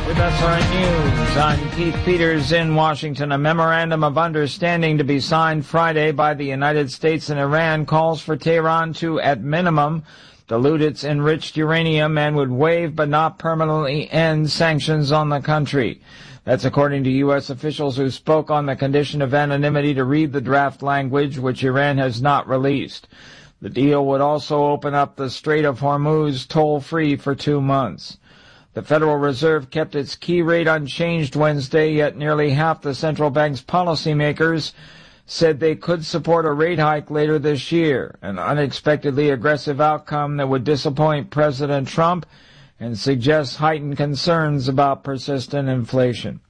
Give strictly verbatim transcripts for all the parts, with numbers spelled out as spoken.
With S R N News, I'm Keith Peters in Washington. A memorandum of understanding to be signed Friday by the United States and Iran calls for Tehran to, at minimum, dilute its enriched uranium and would waive but not permanently end sanctions on the country. That's according to U S officials who spoke on the condition of anonymity to read the draft language, which Iran has not released. The deal would also open up the Strait of Hormuz toll-free for two months. The Federal Reserve kept its key rate unchanged Wednesday, yet nearly half the central bank's policymakers said they could support a rate hike later this year, an unexpectedly aggressive outcome that would disappoint President Trump and suggest heightened concerns about persistent inflation.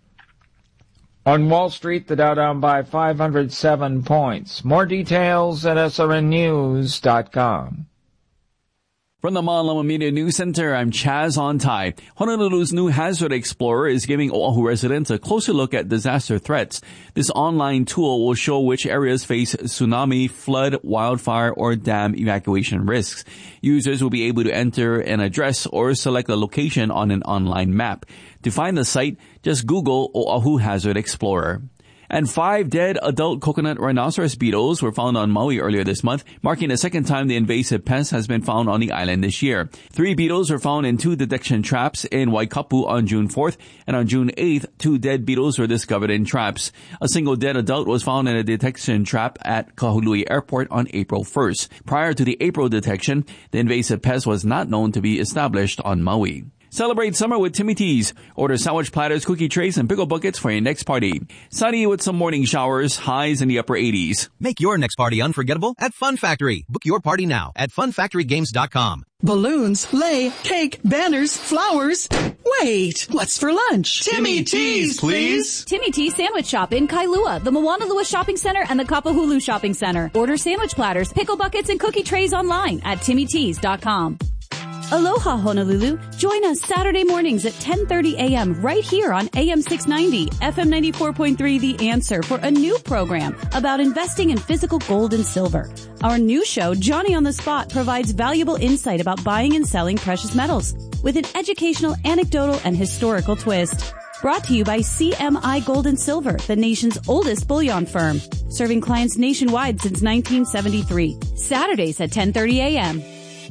On Wall Street, the Dow down by five hundred seven points. More details at S R N news dot com. From the Malama Media News Center, I'm Chaz Ontai. Honolulu's new Hazard Explorer is giving Oahu residents a closer look at disaster threats. This online tool will show which areas face tsunami, flood, wildfire, or dam evacuation risks. Users will be able to enter an address or select a location on an online map. To find the site, just Google Oahu Hazard Explorer. And five dead adult coconut rhinoceros beetles were found on Maui earlier this month, marking the second time the invasive pest has been found on the island this year. Three beetles were found in two detection traps in Waikapu on June fourth, and on June eighth, two dead beetles were discovered in traps. A single dead adult was found in a detection trap at Kahului Airport on April first. Prior to the April detection, the invasive pest was not known to be established on Maui. Celebrate summer with Timmy T's. Order sandwich platters, cookie trays, and pickle buckets for your next party. Sunny with some morning showers, highs in the upper eighties. Make your next party unforgettable at Fun Factory. Book your party now at fun factory games dot com. Balloons, sleigh, cake, banners, flowers. Wait, what's for lunch? Timmy T's, please. Timmy T's Sandwich Shop in Kailua, the Moanalua Shopping Center, and the Kapahulu Shopping Center. Order sandwich platters, pickle buckets, and cookie trays online at timmy tees dot com. Aloha Honolulu. Join us Saturday mornings at ten thirty a.m. right here on A M six ninety, F M ninety-four point three The Answer for a new program about investing in physical gold and silver. Our new show, Johnny on the Spot, provides valuable insight about buying and selling precious metals with an educational, anecdotal, and historical twist. Brought to you by C M I Gold and Silver, the nation's oldest bullion firm, serving clients nationwide since nineteen seventy-three. Saturdays at ten thirty a.m.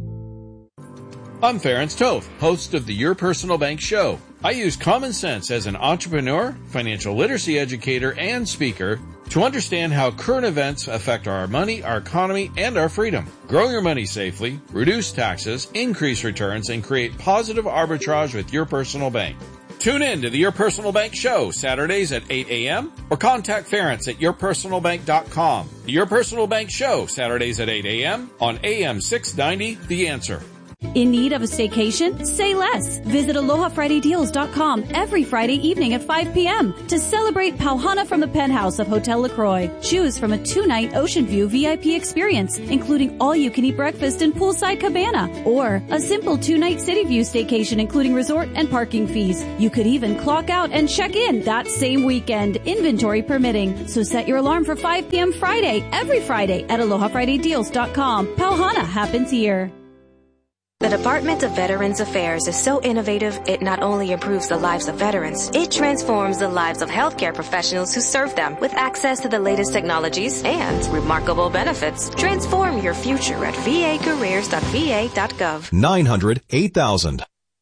I'm Ferenc Toth, host of the Your Personal Bank Show. I use common sense as an entrepreneur, financial literacy educator, and speaker to understand how current events affect our money, our economy, and our freedom. Grow your money safely, reduce taxes, increase returns, and create positive arbitrage with Your Personal Bank. Tune in to the Your Personal Bank Show, Saturdays at eight a.m. or contact Ferenc at your personal bank dot com. The Your Personal Bank Show, Saturdays at eight a.m. on A M six ninety, The Answer. In need of a staycation? Say less. Visit aloha friday deals dot com every Friday evening at five p.m. to celebrate Pauhana from the penthouse of Hotel LaCroix. Choose from a two-night Ocean View V I P experience, including all-you-can-eat breakfast and poolside cabana, or a simple two-night City View staycation, including resort and parking fees. You could even clock out and check in that same weekend, inventory permitting. So set your alarm for five p.m. Friday, every Friday at aloha friday deals dot com. Pauhana happens here. The Department of Veterans Affairs is so innovative, it not only improves the lives of veterans, it transforms the lives of healthcare professionals who serve them with access to the latest technologies and remarkable benefits. Transform your future at v a careers dot v a dot gov. nine hundred eight thousand.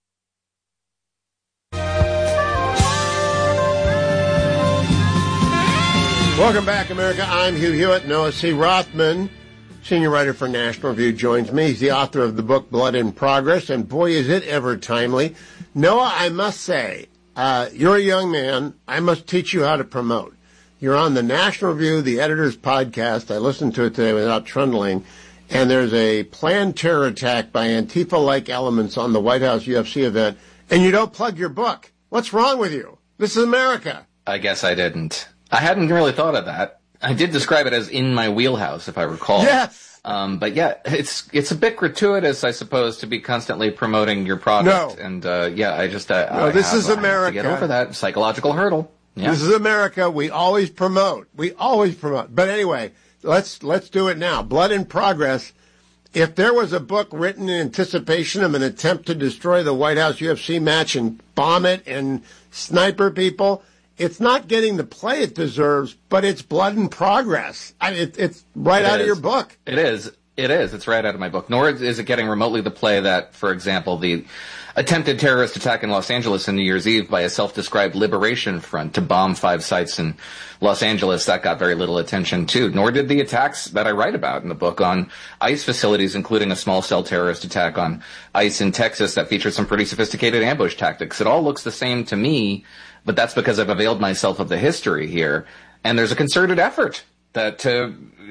Welcome back, America. I'm Hugh Hewitt. Noah C. Rothman, senior writer for National Review, joins me. He's the author of the book Blood in Progress, and boy, is it ever timely. Noah, I must say, uh, you're a young man. I must teach you how to promote. You're on the National Review, the editor's podcast. I listened to it today without trundling, and there's a planned terror attack by Antifa-like elements on the White House U F C event, and you don't plug your book. What's wrong with you? This is America. I guess I didn't. I hadn't really thought of that. I did describe it as in my wheelhouse, if I recall. Yes. Um, but yeah, it's it's a bit gratuitous, I suppose, to be constantly promoting your product. No. And uh, yeah, I just uh, no, I this have, is I have America. to get over that psychological hurdle. Yeah. This is America. We always promote. We always promote. But anyway, let's let's do it now. Blood in Progress. if there was a book written in anticipation of an attempt to destroy the White House U F C match and bomb it and sniper people, it's not getting the play it deserves, but it's Blood and Progress. I mean, it, it's right it out is. of your book. It is. It is. It's right out of my book. Nor is it getting remotely the play that, for example, the attempted terrorist attack in Los Angeles on New Year's Eve by a self-described liberation front to bomb five sites in Los Angeles, that got very little attention too. Nor did the attacks that I write about in the book on ICE facilities, including a small cell terrorist attack on ICE in Texas that featured some pretty sophisticated ambush tactics. It all looks the same to me, but that's because I've availed myself of the history here. And there's a concerted effort that to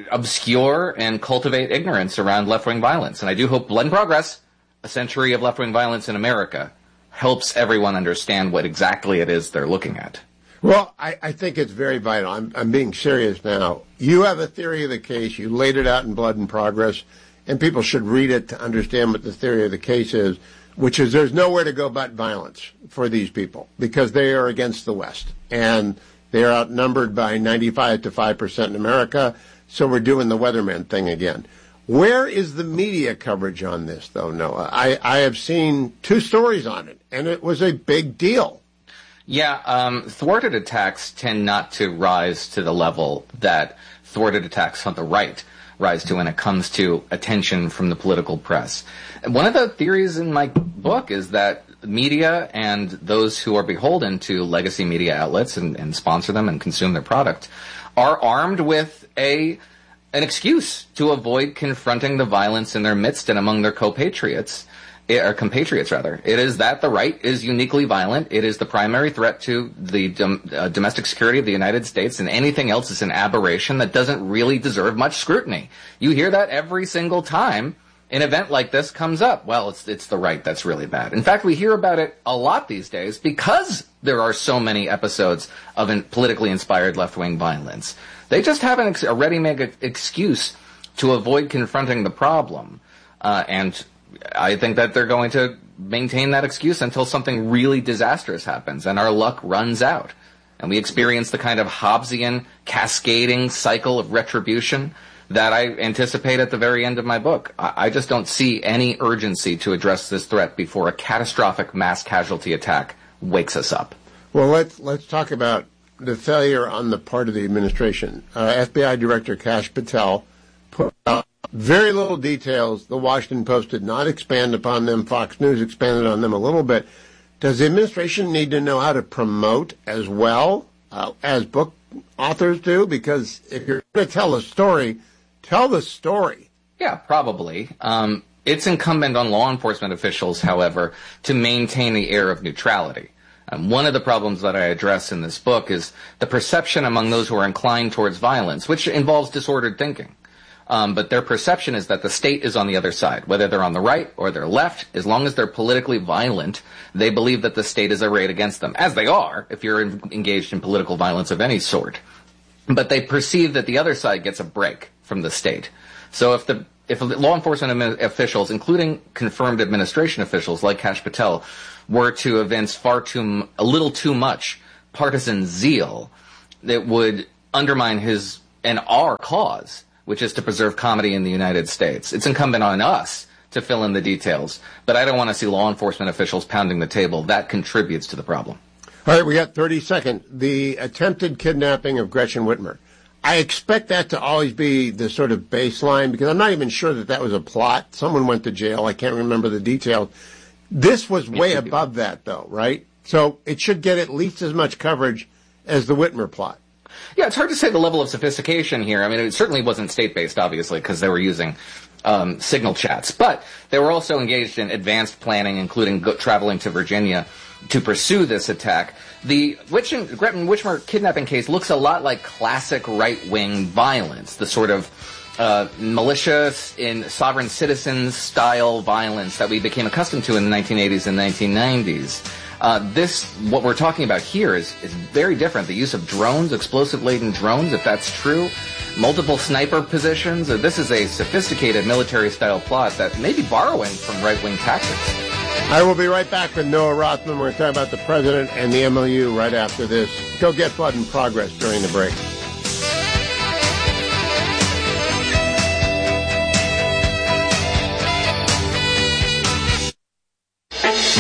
obscure and cultivate ignorance around left-wing violence. And I do hope Blood and Progress, a century of left-wing violence in America, helps everyone understand what exactly it is they're looking at. Well, I, I think it's very vital. I'm, I'm being serious now. You have a theory of the case. You laid it out in Blood and Progress, and people should read it to understand what the theory of the case is, which is there's nowhere to go but violence for these people because they are against the West. And they're outnumbered by ninety-five to five percent in America, so we're doing the weatherman thing again. Where is the media coverage on this, though, Noah? I, I have seen two stories on it, and it was a big deal. Yeah, um, thwarted attacks tend not to rise to the level that thwarted attacks on the right rise to when it comes to attention from the political press. One of the theories in my book is that media and those who are beholden to legacy media outlets and, and sponsor them and consume their product are armed with a an excuse to avoid confronting the violence in their midst and among their co-patriots, or compatriots rather. It is that the right is uniquely violent. It is the primary threat to the dom- uh, domestic security of the United States, and anything else is an aberration that doesn't really deserve much scrutiny. You hear that every single time an event like this comes up. Well, it's it's the right that's really bad. In fact, we hear about it a lot these days because there are so many episodes of in politically inspired left-wing violence. They just have an ex- a ready-made excuse to avoid confronting the problem. Uh, and I think that they're going to maintain that excuse until something really disastrous happens and our luck runs out. And we experience the kind of Hobbesian cascading cycle of retribution that I anticipate at the very end of my book. I just don't see any urgency to address this threat before a catastrophic mass casualty attack wakes us up. Well, let's let's talk about the failure on the part of the administration. Uh, F B I Director Kash Patel put out very little details. The Washington Post did not expand upon them. Fox News expanded on them a little bit. Does the administration need to know how to promote as well uh, as book authors do? Because if you're going to tell a story, tell the story. Yeah, probably. Um, it's incumbent on law enforcement officials, however, to maintain the air of neutrality. Um, one of the problems that I address in this book is the perception among those who are inclined towards violence, which involves disordered thinking. Um, but their perception is that the state is on the other side. Whether they're on the right or they're left, as long as they're politically violent, they believe that the state is arrayed against them, as they are if you're in, engaged in political violence of any sort. But they perceive that the other side gets a break from the state. So if the if law enforcement officials, including confirmed administration officials like Kash Patel, were to evince far too, a little too much partisan zeal, that would undermine his and our cause, which is to preserve comedy in the United States. It's incumbent on us to fill in the details, but I don't want to see law enforcement officials pounding the table. That contributes to the problem. All right, we got thirty seconds. The attempted kidnapping of Gretchen Whitmer. I expect that to always be the sort of baseline because I'm not even sure that that was a plot. Someone went to jail. I can't remember the details. This was way above that, though, right? So it should get at least as much coverage as the Whitmer plot. Yeah, it's hard to say the level of sophistication here. I mean, it certainly wasn't state-based, obviously, because they were using um, signal chats. But they were also engaged in advanced planning, including go- traveling to Virginia to pursue this attack. The Gretchen Whitmer kidnapping case looks a lot like classic right-wing violence, the sort of uh, malicious in sovereign citizens style violence that we became accustomed to in the nineteen eighties and nineteen nineties. Uh, this, what we're talking about here is, is very different. The use of drones, explosive-laden drones, if that's true, multiple sniper positions. Uh, this is a sophisticated military-style plot that may be borrowing from right-wing tactics. I will be right back with Noah Rothman. We're talking about the president and the M O U right after this. Go get Blood and Progress during the break.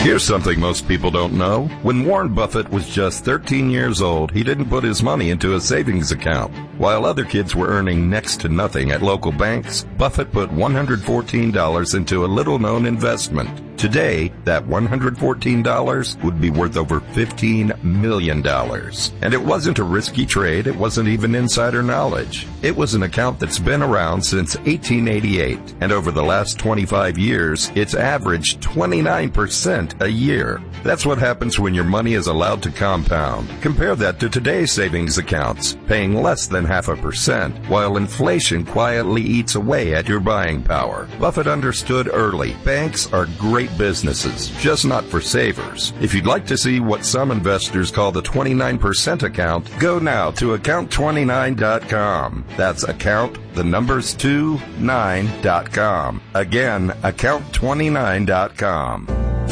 Here's something most people don't know. When Warren Buffett was just thirteen years old, he didn't put his money into a savings account. While other kids were earning next to nothing at local banks, Buffett put one hundred fourteen dollars into a little-known investment. Today, that one hundred fourteen dollars would be worth over fifteen million dollars. And it wasn't a risky trade. It wasn't even insider knowledge. It was an account that's been around since eighteen eighty-eight. And over the last twenty-five years, it's averaged twenty-nine percent a year. That's what happens when your money is allowed to compound. Compare that to today's savings accounts, paying less than half a percent, while inflation quietly eats away at your buying power. Buffett understood early. Banks are great businesses, just not for savers. If you'd like to see what some investors call the twenty-nine percent account, go now to account twenty-nine dot com. That's account, the numbers two, nine dot com. Again, account twenty-nine dot com.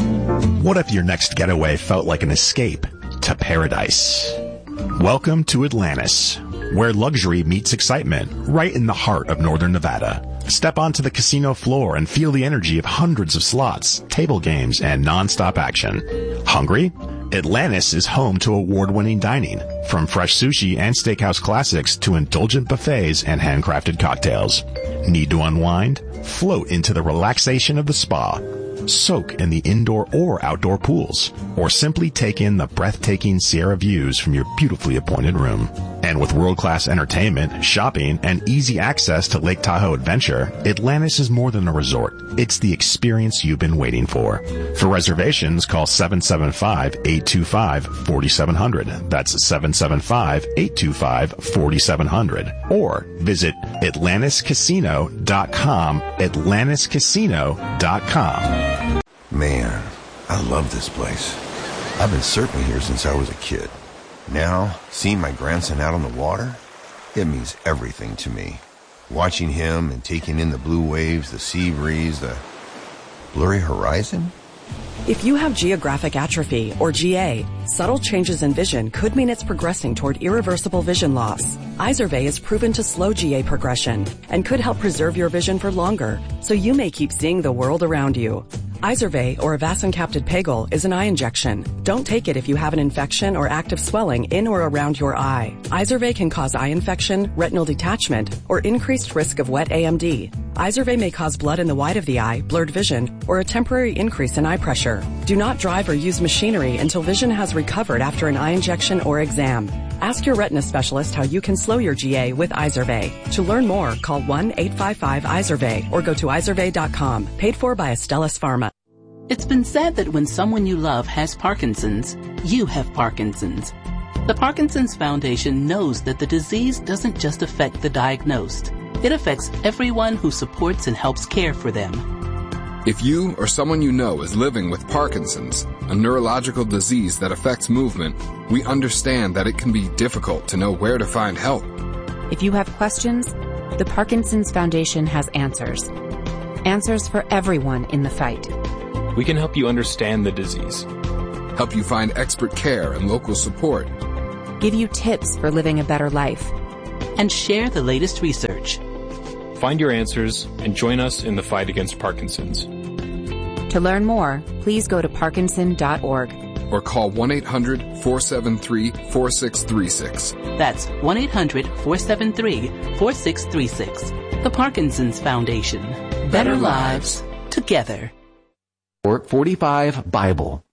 What if your next getaway felt like an escape to paradise? Welcome to Atlantis, where luxury meets excitement, right in the heart of northern Nevada. Step onto the casino floor and feel the energy of hundreds of slots, table games, and non-stop action. Hungry? Atlantis is home to award-winning dining, from fresh sushi and steakhouse classics to indulgent buffets and handcrafted cocktails. Need to unwind? Float into the relaxation of the spa. Soak in the indoor or outdoor pools, or simply take in the breathtaking Sierra views from your beautifully appointed room. And with world-class entertainment, shopping, and easy access to Lake Tahoe Adventure, Atlantis is more than a resort. It's the experience you've been waiting for. For reservations, call seven seven five, eight two five, four seven zero zero. That's seven seven five, eight two five, four seven zero zero. Or visit Atlantis Casino dot com, Atlantis Casino dot com. Man, I love this place. I've been surfing here since I was a kid. Now, seeing my grandson out on the water, it means everything to me. Watching him and taking in the blue waves, the sea breeze, the blurry horizon. If you have geographic atrophy, or G A, subtle changes in vision could mean it's progressing toward irreversible vision loss. Izervay is proven to slow G A progression and could help preserve your vision for longer, so you may keep seeing the world around you. Izervay, or avacincaptad pegol, is an eye injection. Don't take it if you have an infection or active swelling in or around your eye. Izervay can cause eye infection, retinal detachment, or increased risk of wet A M D. Izervay may cause blood in the white of the eye, blurred vision, or a temporary increase in eye pressure. Do not drive or use machinery until vision has recovered after an eye injection or exam. Ask your retina specialist how you can slow your G A with Izervay. To learn more, call one eight five five Izervay or go to Izervay dot com. Paid for by Astellas Pharma. It's been said that when someone you love has Parkinson's, you have Parkinson's. The Parkinson's Foundation knows that the disease doesn't just affect the diagnosed. It affects everyone who supports and helps care for them. If you or someone you know is living with Parkinson's, a neurological disease that affects movement, we understand that it can be difficult to know where to find help. If you have questions, the Parkinson's Foundation has answers. Answers for everyone in the fight. We can help you understand the disease, help you find expert care and local support, give you tips for living a better life, and share the latest research. Find your answers and join us in the fight against Parkinson's. To learn more, please go to parkinson dot org. Or call one eight hundred, four seven three, four six three six. That's one eight hundred, four seven three, four six three six. The Parkinson's Foundation. Better, Better lives together. forty-five Bible.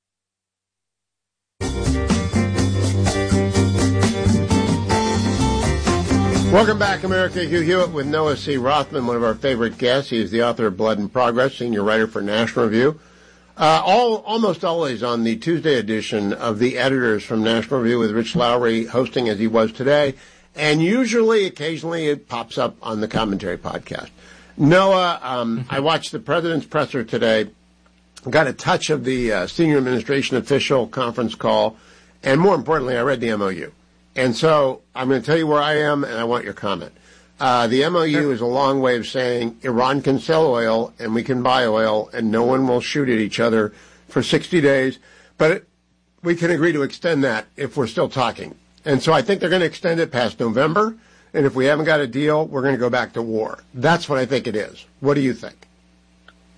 Welcome back, America. Hugh Hewitt with Noah C. Rothman, one of our favorite guests. He is the author of Blood and Progress, senior writer for National Review. Uh, all, almost always on the Tuesday edition of The Editors from National Review with Rich Lowry hosting as he was today. And usually, occasionally, it pops up on the Commentary podcast. Noah, um, I watched the President's Presser today, got a touch of the uh, senior administration official conference call, and more importantly, I read the M O U. And so I'm going to tell you where I am, and I want your comment. Uh, the M O U sure. is a long way of saying Iran can sell oil, and we can buy oil, and no one will shoot at each other for sixty days. But it, we can agree to extend that if we're still talking. And so I think they're going to extend it past November, and if we haven't got a deal, we're going to go back to war. That's what I think it is. What do you think?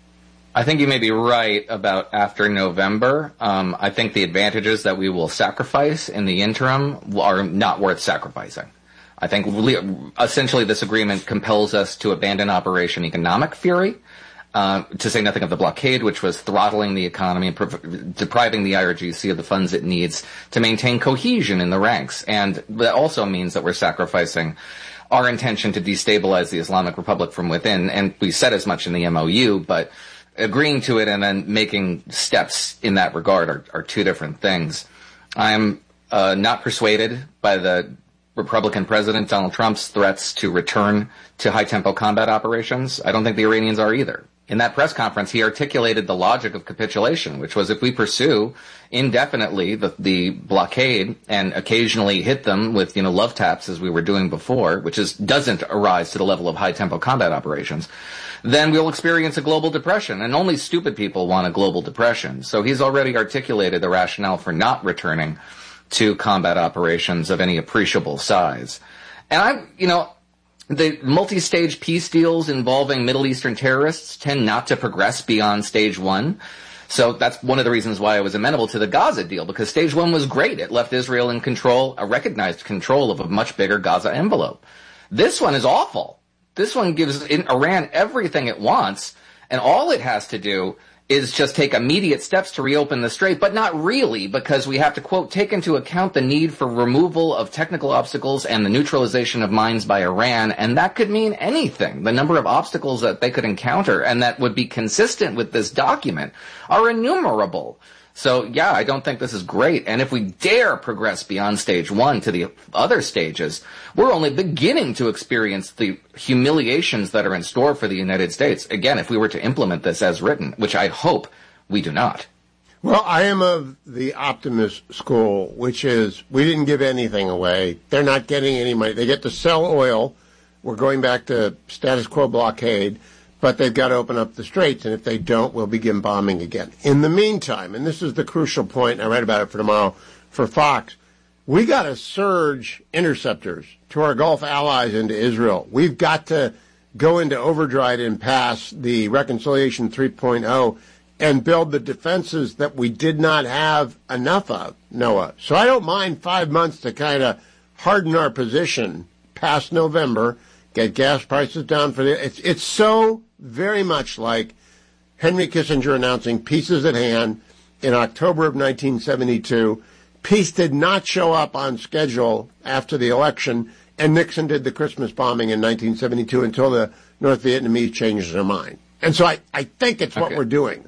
I think you may be right about after November. Um, I think the advantages that we will sacrifice in the interim are not worth sacrificing. I think essentially this agreement compels us to abandon Operation Economic Fury, uh, to say nothing of the blockade, which was throttling the economy and prov- depriving the I R G C of the funds it needs to maintain cohesion in the ranks. And that also means that we're sacrificing our intention to destabilize the Islamic Republic from within. And we said as much in the M O U, but agreeing to it and then making steps in that regard are, are two different things. I'm uh, not persuaded by the Republican President Donald Trump's threats to return to high-tempo combat operations. I don't think the Iranians are either. In that press conference, he articulated the logic of capitulation, which was if we pursue indefinitely the, the blockade and occasionally hit them with, you know, love taps as we were doing before, which is doesn't arise to the level of high-tempo combat operations, then we'll experience a global depression. And only stupid people want a global depression. So he's already articulated the rationale for not returning to combat operations of any appreciable size. And I, you know, the multi-stage peace deals involving Middle Eastern terrorists tend not to progress beyond stage one. So that's one of the reasons why I was amenable to the Gaza deal, because stage one was great. It left Israel in control, a recognized control of a much bigger Gaza envelope. This one is awful. This one gives Iran everything it wants, and all it has to do is just take immediate steps to reopen the strait, but not really, because we have to, quote, take into account the need for removal of technical obstacles and the neutralization of mines by Iran, and that could mean anything. The number of obstacles that they could encounter and that would be consistent with this document are innumerable. So, yeah, I don't think this is great. And if we dare progress beyond stage one to the other stages, we're only beginning to experience the humiliations that are in store for the United States. Again, if we were to implement this as written, which I hope we do not. Well, I am of the optimist school, which is we didn't give anything away. They're not getting any money. They get to sell oil. We're going back to status quo blockade. But they've got to open up the straits, and if they don't, we'll begin bombing again. In the meantime, and this is the crucial point, and I write about it for tomorrow for Fox, we got to surge interceptors to our Gulf allies into Israel. We've got to go into overdrive and pass the Reconciliation three point oh and build the defenses that we did not have enough of, Noah. So I don't mind five months to kind of harden our position past November, get gas prices down for the... It's, it's so very much like Henry Kissinger announcing peace is at hand in October of nineteen seventy-two. Peace did not show up on schedule after the election, and Nixon did the Christmas bombing in nineteen seventy-two until the North Vietnamese changed their mind. And so I, I think it's what Okay. we're doing.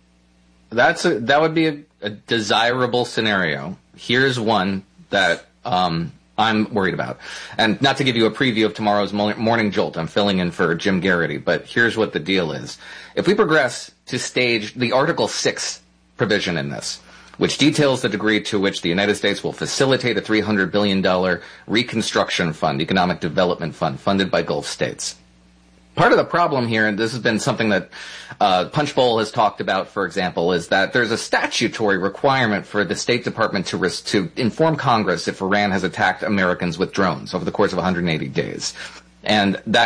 That's a, that would be a, a desirable scenario. Here's one that um, I'm worried about. And not to give you a preview of tomorrow's Morning Jolt, I'm filling in for Jim Garrity, but here's what the deal is. If we progress to stage the Article six provision in this, which details the degree to which the United States will facilitate a three hundred billion dollars reconstruction fund, economic development fund, funded by Gulf states. Part of the problem here, and this has been something that uh, Punchbowl has talked about, for example, is that there's a statutory requirement for the State Department to ris- to inform Congress if Iran has attacked Americans with drones over the course of one hundred eighty days. And that